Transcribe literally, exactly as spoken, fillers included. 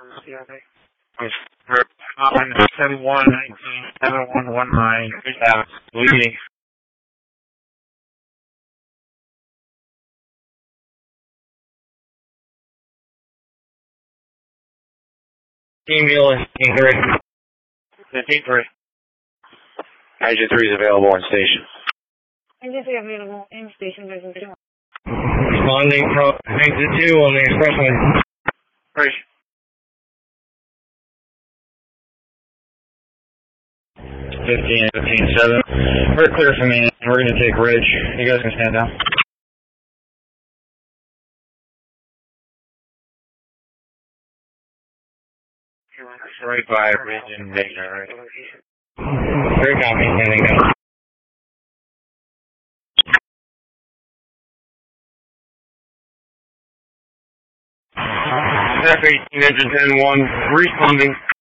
On seven one nineteen, seven one one nine, uh, leading. Team Mule is fifteen three. fifteen three. Agent three is available on station. Agent three available in station, version two. Responding from exit two on the expressway. Right. fifteen, fifteen, seven. We're clear for me. We're going to take Ridge. You guys can stand down. Right by Ridge and Dayton, right? Very copy, standing down. F eighteen, engine ten one, responding.